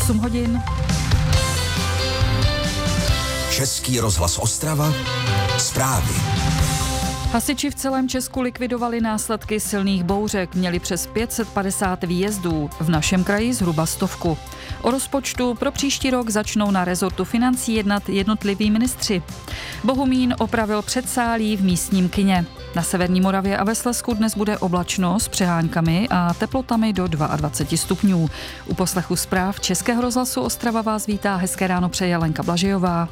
8 hodin. Český rozhlas Ostrava, zprávy. Hasiči v celém Česku likvidovali následky silných bouřek, měli přes 550 výjezdů, v našem kraji zhruba 100. O rozpočtu pro příští rok začnou na rezortu financí jednat jednotliví ministři. Bohumín opravil předsálí v místním kině. Na severní Moravě a ve Slezsku dnes bude oblačno s přeháňkami a teplotami do 22 stupňů. U poslechu zpráv Českého rozhlasu Ostrava vás vítá, hezké ráno přeje Lenka Blažejová.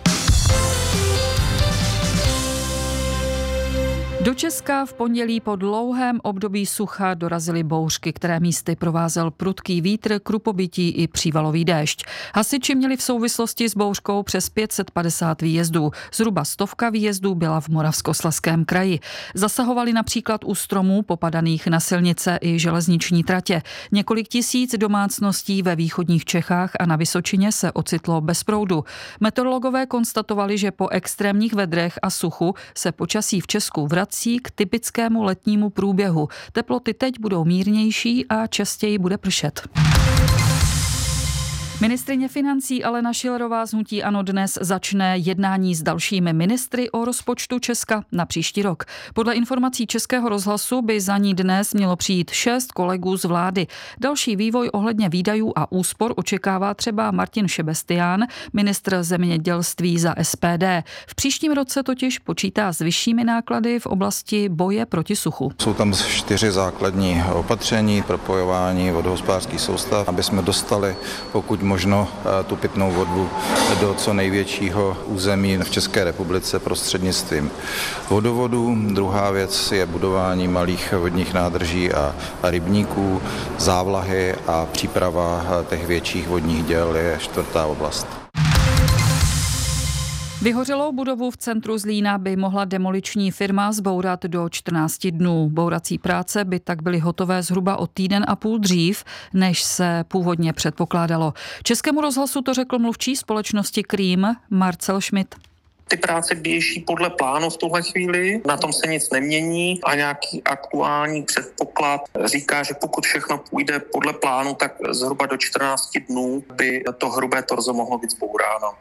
Do Česka v pondělí po dlouhém období sucha dorazily bouřky, které místy provázel prudký vítr, krupobytí i přívalový déšť. Hasiči měli v souvislosti s bouřkou přes 550 výjezdů. Zhruba 100 výjezdů byla v Moravskoslezském kraji. Zasahovali například u stromů popadaných na silnice i železniční tratě. Několik tisíc domácností ve východních Čechách a na Vysočině se ocitlo bez proudu. Meteorologové konstatovali, že po extrémních vedrech a suchu se počasí v Česku vrací k typickému letnímu průběhu. Teploty teď budou mírnější a častěji bude pršet. Ministryně financí Alena Schillerová z hnutí ANO dnes začne jednání s dalšími ministry o rozpočtu Česka na příští rok. Podle informací Českého rozhlasu by za ní dnes mělo přijít 6 kolegů z vlády. Další vývoj ohledně výdajů a úspor očekává třeba Martin Šebestián, ministr zemědělství za SPD. V příštím roce totiž počítá s vyššími náklady v oblasti boje proti suchu. Jsou tam 4 základní opatření, propojování vodohospodářských soustav, aby jsme dostali pokud možno tu pitnou vodu do co největšího území v České republice prostřednictvím vodovodů. Druhá věc je budování malých vodních nádrží a rybníků, závlahy a příprava těch větších vodních děl je 4. oblast. Vyhořelou budovu v centru Zlína by mohla demoliční firma zbourat do 14 dnů. Bourací práce by tak byly hotové zhruba o týden a půl dřív, než se původně předpokládalo. Českému rozhlasu to řekl mluvčí společnosti Krím Marcel Schmidt. Ty práce běží podle plánu v tuhle chvíli, na tom se nic nemění a nějaký aktuální předpoklad říká, že pokud všechno půjde podle plánu, tak zhruba do 14 dnů by to hrubé torzo mohlo být zbouráno.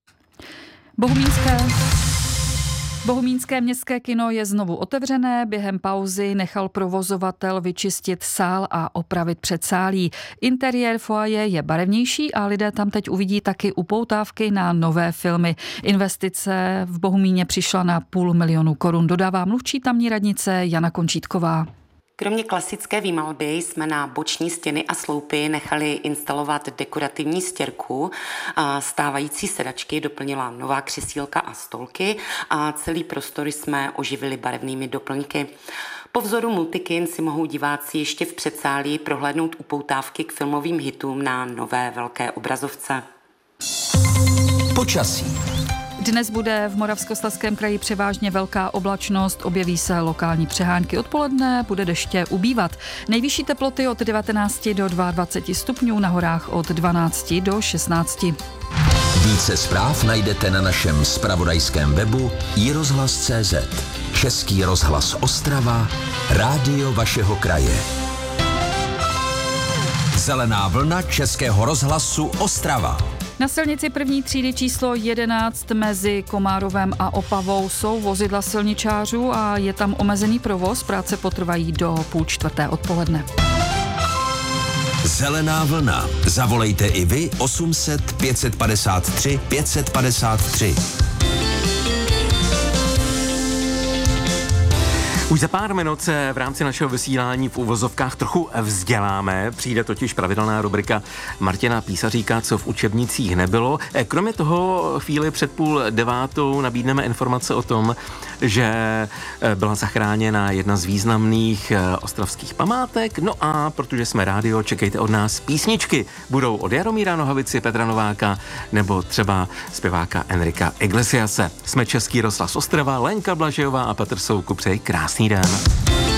Bohumínské městské kino je znovu otevřené. Během pauzy nechal provozovatel vyčistit sál a opravit předsálí. Interiér foaje je barevnější a lidé tam teď uvidí taky upoutávky na nové filmy. Investice v Bohumíně přišla na 500 000 korun, dodává mluvčí tamní radnice Jana Končítková. Kromě klasické výmalby jsme na boční stěny a sloupy nechali instalovat dekorativní stěrku. Stávající sedačky doplnila nová křesílka a stolky a celý prostor jsme oživili barevnými doplňky. Po vzoru Multikin si mohou diváci ještě v předsálí prohlédnout upoutávky k filmovým hitům na nové velké obrazovce. Počasí. Dnes bude v Moravskoslezském kraji převážně velká oblačnost, objeví se lokální přehánky. Odpoledne bude deště ubývat. Nejvyšší teploty od 19 do 22 stupňů, na horách od 12 do 16. Více zpráv najdete na našem zpravodajském webu iRozhlas.cz. Český rozhlas Ostrava, rádio vašeho kraje. Zelená vlna Českého rozhlasu Ostrava. Na silnici první třídy číslo 11 mezi Komárovem a Opavou jsou vozidla silničářů a je tam omezený provoz. Práce potrvají do 3:30 odpoledne. Zelená vlna. Zavolejte i vy 800 553 553. Už za pár minut se v rámci našeho vysílání v uvozovkách trochu vzděláme. Přijde totiž pravidelná rubrika Martina Písaříka, co v učebnicích nebylo. Kromě toho chvíli před 8:30 nabídneme informace o tom, že byla zachráněna jedna z významných ostravských památek. No a protože jsme rádio, čekejte od nás písničky. Budou od Jaromíra Nohavici, Petra Nováka nebo třeba zpěváka Enrika Iglesiase. Jsme Český rozhlas Ostrava, Lenka Blažejová a Petr Soukup, přeji krásný den.